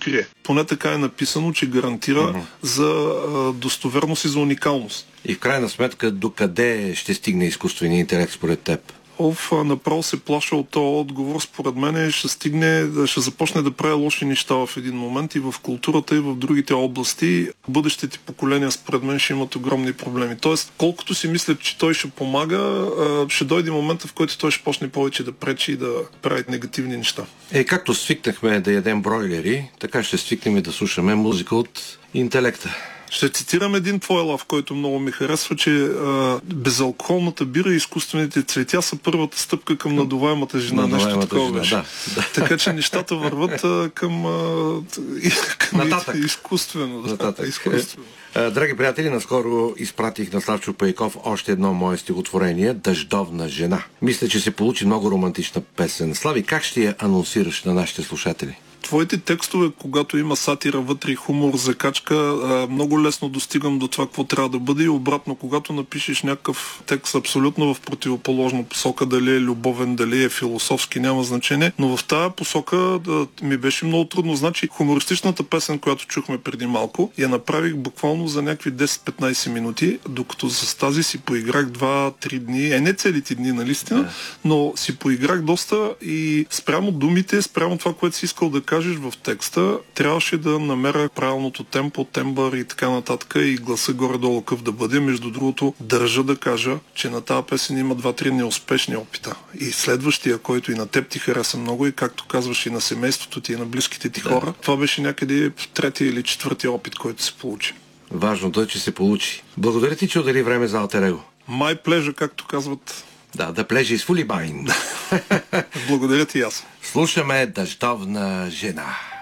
крие. Поне така е написано, че гарантира за достоверност и за уникалност. И в крайна сметка, докъде ще стигне изкуственият интелект според теб? Направо се плаша от този отговор. Според мен ще започне да прави лоши неща в един момент и в културата, и в другите области. Бъдещите поколения, според мен, ще имат огромни проблеми. Тоест, колкото си мислят, че той ще помага, ще дойде момента, в който той ще почне повече да пречи и да прави негативни неща. Както свикнахме да ядем бройлери, така ще свикнем и да слушаме музика от интелекта. Ще цитирам един твой лав, който много ми харесва, че безалкохолната бира и изкуствените цветя са първата стъпка към надуваемата жена. Нещо такова беше. Да. Така че нещата върват към изкуствено. Нататък. Драги приятели, наскоро изпратих на Славчо Пейков още едно мое стихотворение «Дъждовна жена». Мисля, че се получи много романтична песен. Слави, как ще я анонсираш на нашите слушатели? Твоите текстове, когато има сатира вътре и хумор, закачка, много лесно достигам до това, какво трябва да бъде и обратно, когато напишеш някакъв текст абсолютно в противоположна посока, дали е любовен, дали е философски, няма значение, но в тази посока ми беше много трудно. Значи, хумористичната песен, която чухме преди малко, я направих буквално за някакви 10-15 минути, докато с тази си поиграх 2-3 дни, не целите дни, наистина, но си поиграх доста и спрямо думите, спрямо това, което си искал да кажеш в текста, трябваше да намеря правилното темпо, тембър и така нататък и гласа горе-долу къв да бъде. Между другото, държа да кажа, че на тази песен има 2-3 неуспешни опита. И следващия, който и на теб ти хареса много и както казваш и на семейството ти и на близките ти хора, това беше някъде в третия или четвъртия опит, който се получи. Важното е, че се получи. Благодаря ти, че отдели време за Алтер Его. My pleasure, както казват. Да, the pleasure is fully mine. Благодаря ти и аз. Слушаме «Дъждовна жена».